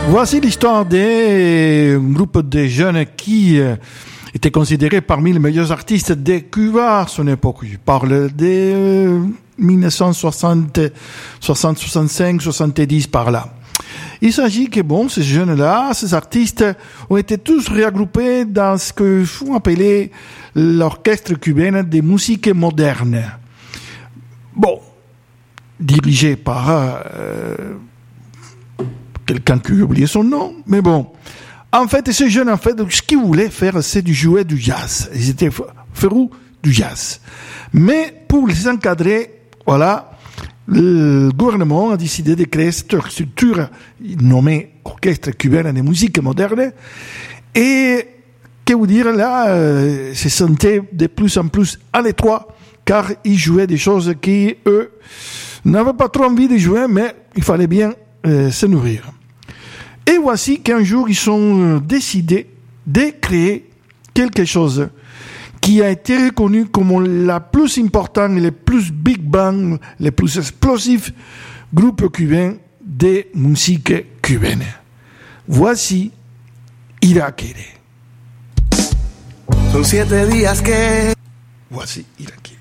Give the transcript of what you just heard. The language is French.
Voici l'histoire d'un groupe de jeunes qui étaient considérés parmi les meilleurs artistes de Cuba à son époque. Je parle de 1960, 60, 65, 70 par là. Il s'agit que ces jeunes-là, ces artistes, ont été tous regroupés dans ce que font appeler l'orchestre cubain de musique moderne. Dirigé par quelqu'un qui a oublié son nom, mais bon. En fait, ces jeunes, ce qu'ils voulaient faire, c'est de jouer du jazz. Ils étaient férus du jazz. Mais pour les encadrer, le gouvernement a décidé de créer cette structure nommée Orchestre cubain de musique moderne. Et, que vous dire, là, se sentaient de plus en plus à l'étroit, car ils jouaient des choses qui, eux, n'avaient pas trop envie de jouer, mais il fallait bien se nourrir. Et voici qu'un jour, ils ont décidé de créer quelque chose qui a été reconnu comme la plus importante, le plus big bang, le plus explosif groupe cubain de musique cubaine. Voici Irakere. Son 7 días que... Voici Irakere.